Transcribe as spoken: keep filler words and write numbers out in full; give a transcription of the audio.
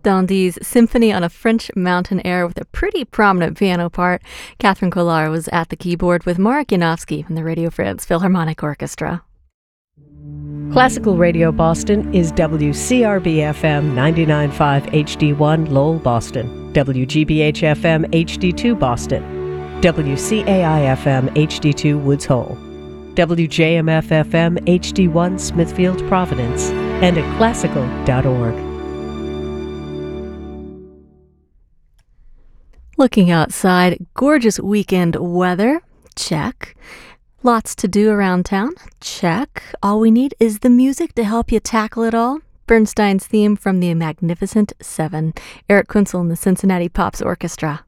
Dondi's Symphony on a French Mountain Air with a pretty prominent piano part. Catherine Collard was at the keyboard with Mark Yanofsky from the Radio France Philharmonic Orchestra. Classical Radio Boston is W C R B F M ninety-nine point five H D one Lowell, Boston, W G B H F M H D two Boston, W C A I F M H D two Woods Hole, W J M F F M H D one Smithfield, Providence, and at classical dot org. Looking outside, gorgeous weekend weather, check. Lots to do around town, check. All we need is the music to help you tackle it all. Bernstein's theme from the Magnificent Seven. Eric Kunzel and the Cincinnati Pops Orchestra.